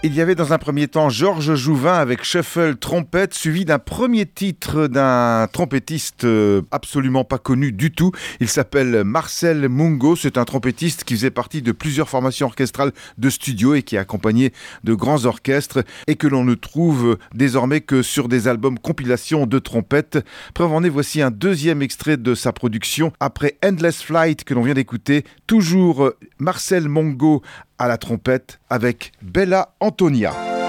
Il y avait dans un premier temps Georges Jouvin avec Shuffle Trompette, suivi d'un premier titre d'un trompettiste absolument pas connu du tout. Il s'appelle Marcel Mungo. C'est un trompettiste qui faisait partie de plusieurs formations orchestrales de studio et qui a accompagné de grands orchestres et que l'on ne trouve désormais que sur des albums compilation de trompettes. Preuve en est, voici un deuxième extrait de sa production. Après Endless Flight que l'on vient d'écouter, toujours Marcel Mungo à la trompette avec Bella Antonia.